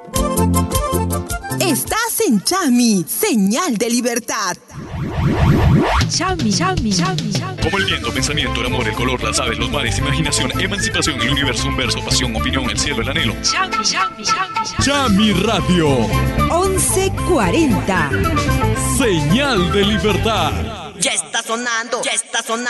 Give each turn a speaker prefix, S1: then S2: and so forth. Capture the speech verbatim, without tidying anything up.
S1: Estás en Chami, señal de libertad.
S2: Chami, Chami, Chami, Chami.
S3: Como el viento, pensamiento, el amor, el color, las aves, los mares, imaginación, emancipación, el universo, un verso, pasión, opinión, el cielo, el anhelo.
S2: Chami, Chami, Chami,
S4: Chami Radio.
S1: once cuarenta.
S4: Señal de libertad.
S1: Ya está sonando, ya está sonando.